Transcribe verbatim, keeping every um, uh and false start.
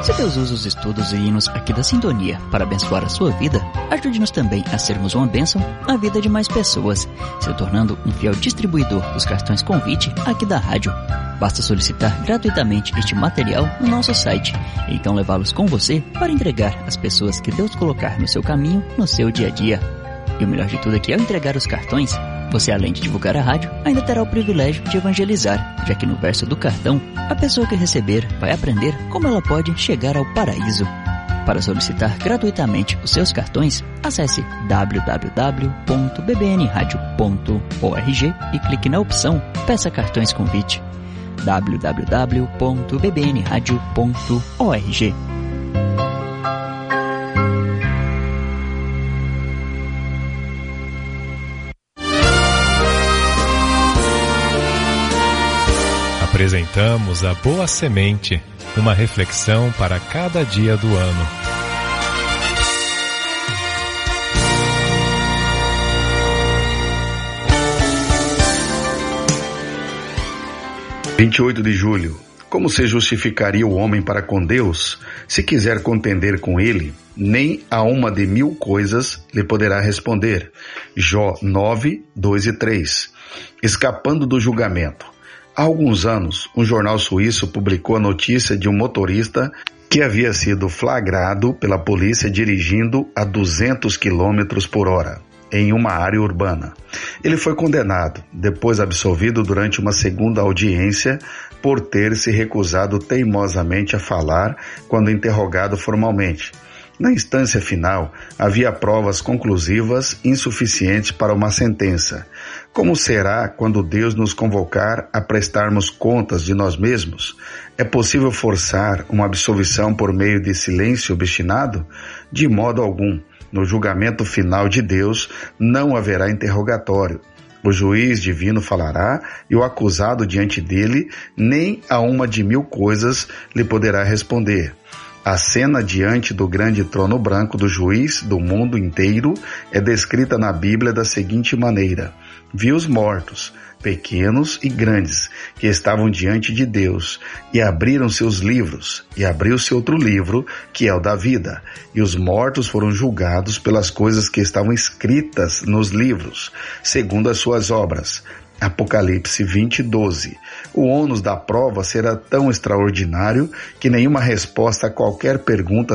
Se Deus usa os estudos e hinos aqui da Sintonia para abençoar a sua vida, ajude-nos também a sermos uma bênção na vida de mais pessoas, se tornando um fiel distribuidor dos cartões convite aqui da rádio. Basta solicitar gratuitamente este material no nosso site, e então levá-los com você para entregar às pessoas que Deus colocar no seu caminho, no seu dia a dia. E o melhor de tudo é que ao entregar os cartões, você, além de divulgar a rádio, ainda terá o privilégio de evangelizar, já que no verso do cartão, a pessoa que receber vai aprender como ela pode chegar ao paraíso. Para solicitar gratuitamente os seus cartões, acesse w w w ponto b b n radio ponto org e clique na opção Peça Cartões Convite. w w w ponto b b n radio ponto org. Apresentamos a Boa Semente, uma reflexão para cada dia do ano. vinte e oito de julho. Como se justificaria o homem para com Deus, se quiser contender com ele? Nem a uma de mil coisas lhe poderá responder. Jó nove, dois e três. Escapando do julgamento. Há alguns anos, um jornal suíço publicou a notícia de um motorista que havia sido flagrado pela polícia dirigindo a duzentos quilômetros por hora em uma área urbana. Ele foi condenado, depois absolvido durante uma segunda audiência por ter se recusado teimosamente a falar quando interrogado formalmente. Na instância final, havia provas conclusivas insuficientes para uma sentença. Como será quando Deus nos convocar a prestarmos contas de nós mesmos? É possível forçar uma absolvição por meio de silêncio obstinado? De modo algum. No julgamento final de Deus, não haverá interrogatório. O juiz divino falará e o acusado diante dele nem a uma de mil coisas lhe poderá responder. A cena diante do grande trono branco do juiz do mundo inteiro é descrita na Bíblia da seguinte maneira: vi os mortos, pequenos e grandes, que estavam diante de Deus, e abriram seus livros, e abriu-se outro livro, que é o da vida, e os mortos foram julgados pelas coisas que estavam escritas nos livros, segundo as suas obras. Apocalipse vinte, doze. O ônus da prova será tão extraordinário que nenhuma resposta a qualquer pergunta